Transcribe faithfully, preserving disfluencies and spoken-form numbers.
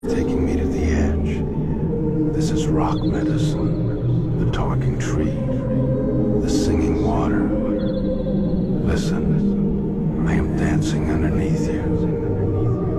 taking me to the edge. This is rock medicine, the talking tree, the singing water. Listen, I am dancing underneath you.